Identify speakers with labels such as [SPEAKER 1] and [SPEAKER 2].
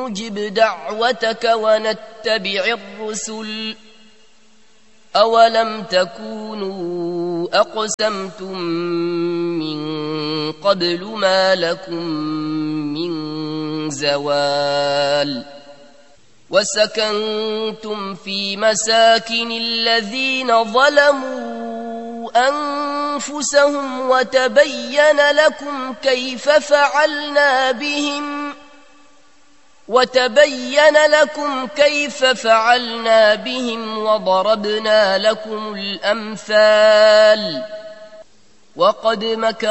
[SPEAKER 1] نجب دعوتك ونتبع الرسل أولم تكونوا أقسمتم من قبل ما لكم من زوال وسكنتم في مساكن الذين ظلموا أنفسهم وتبين لكم كيف فعلنا بهم وضربنا لكم الأمثال وقد مكروا